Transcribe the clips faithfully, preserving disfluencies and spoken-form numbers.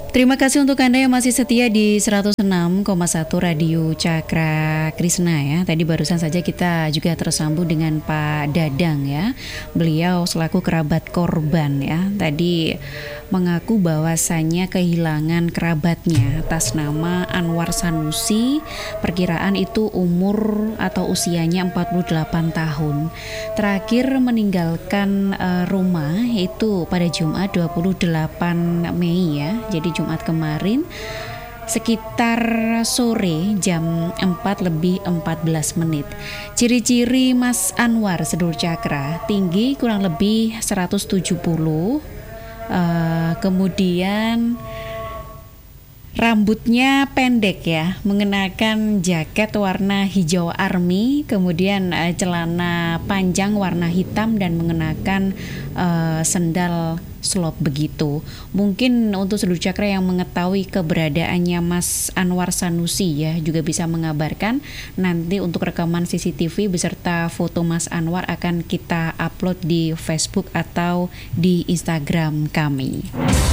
Terima kasih untuk Anda yang masih setia di seratus enam koma satu Radio Cakra Krishna ya. Tadi barusan saja kita juga tersambung dengan Pak Dadang ya. Beliau selaku kerabat korban ya. Tadi mengaku bahwasannya kehilangan kerabatnya atas nama Anwar Sanusi. Perkiraan itu umur atau usianya empat puluh delapan tahun. Terakhir meninggalkan uh, rumah itu pada Jumat dua puluh delapan Mei ya. Jadi Jumat kemarin sekitar sore jam empat lebih empat belas menit. Ciri-ciri Mas Anwar Sedulur Cakra, tinggi kurang lebih seratus tujuh puluh, uh, kemudian rambutnya pendek ya, mengenakan jaket warna hijau army, kemudian uh, celana panjang warna hitam dan mengenakan uh, sendal slop begitu. Mungkin untuk Sedulur Cakra yang mengetahui keberadaannya Mas Anwar Sanusi ya, juga bisa mengabarkan. Nanti untuk rekaman C C T V beserta foto Mas Anwar akan kita upload di Facebook atau di Instagram kami.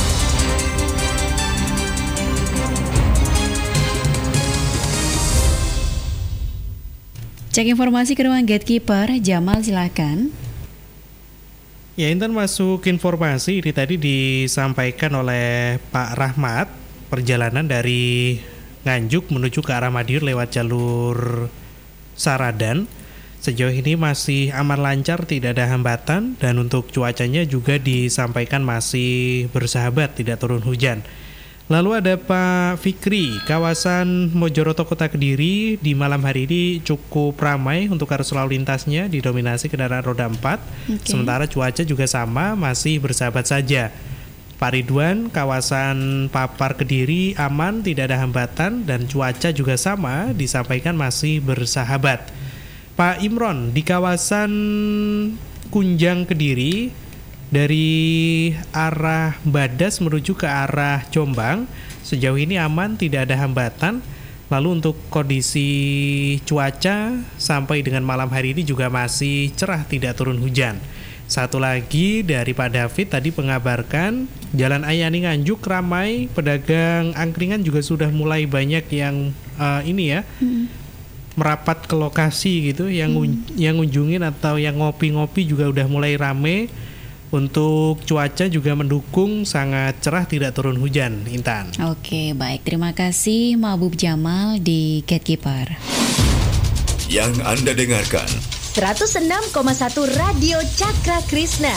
Cek informasi ke ruang gatekeeper. Jamal silakan. Ya, Intan masuk informasi ini tadi disampaikan oleh Pak Rahmat, perjalanan dari Nganjuk menuju ke arah Madiun lewat jalur Saradan. Sejauh ini masih aman lancar, tidak ada hambatan, dan untuk cuacanya juga disampaikan masih bersahabat, tidak turun hujan. Lalu ada Pak Fikri, kawasan Mojoroto Kota Kediri di malam hari ini cukup ramai untuk arus lalu lintasnya, didominasi kendaraan roda empat. Okay. Sementara cuaca juga sama, masih bersahabat saja. Pak Ridwan, kawasan Papar Kediri aman, tidak ada hambatan, dan cuaca juga sama, disampaikan masih bersahabat. Pak Imron, di kawasan Kunjang Kediri, dari arah Badas menuju ke arah Jombang, sejauh ini aman, tidak ada hambatan. Lalu untuk kondisi cuaca sampai dengan malam hari ini juga masih cerah, tidak turun hujan. Satu lagi dari Pak David tadi mengabarkan Jalan Ayani Nganjuk ramai, pedagang angkringan juga sudah mulai banyak yang uh, ini ya hmm. merapat ke lokasi gitu, yang hmm. yang ngunjungin atau yang ngopi-ngopi juga udah mulai rame. Untuk cuaca juga mendukung, sangat cerah, tidak turun hujan, Intan. Oke, baik. Terima kasih Mahbub Jamal di Gatekeeper. Yang Anda dengarkan seratus enam koma satu Radio Cakra Krishna.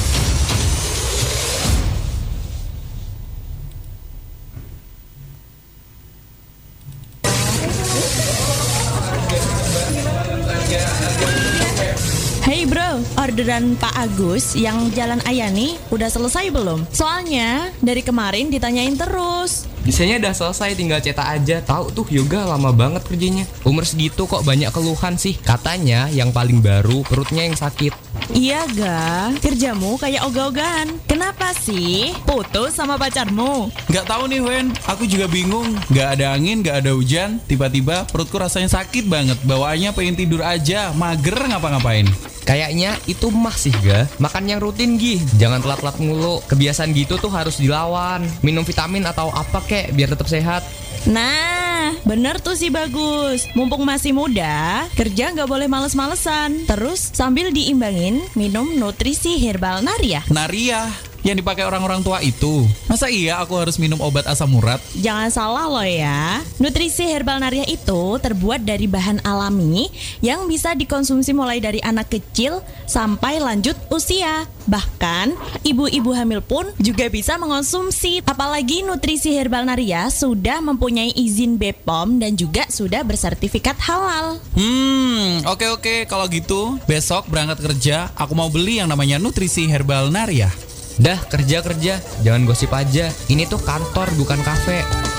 Hey bro, orderan Pak Agus yang Jalan Ayani udah selesai belum? Soalnya dari kemarin ditanyain terus. Desainnya udah selesai, tinggal cetak aja. Tahu tuh yoga lama banget kerjanya. Umur segitu kok banyak keluhan sih. Katanya yang paling baru perutnya yang sakit. Iya ga, kerjamu kayak ogah-ogahan. Kenapa sih? Putus sama pacarmu? Gak tahu nih Wen, aku juga bingung. Gak ada angin, gak ada hujan, tiba-tiba perutku rasanya sakit banget. Bawaannya pengen tidur aja, mager ngapa-ngapain. Kayaknya itu mah sih ga. Makan yang rutin Gi, jangan telat-telat mulu. Kebiasaan gitu tuh harus dilawan. Minum vitamin atau apa kek biar tetap sehat. Nah, bener tuh sih Bagus. Mumpung masih muda, kerja gak boleh males-malesan. Terus sambil diimbangin minum nutrisi herbal Naria. Naria? Yang dipakai orang-orang tua itu. Masa iya aku harus minum obat asam urat? Jangan salah loh ya. Nutrisi herbal Naria itu terbuat dari bahan alami yang bisa dikonsumsi mulai dari anak kecil sampai lanjut usia. Bahkan ibu-ibu hamil pun juga bisa mengonsumsi. Apalagi nutrisi herbal Naria sudah mempunyai izin B P O M dan juga sudah bersertifikat halal. Hmm, oke oke kalau gitu besok berangkat kerja aku mau beli yang namanya nutrisi herbal Naria. Dah kerja-kerja, jangan gosip aja. Ini tuh kantor bukan kafe.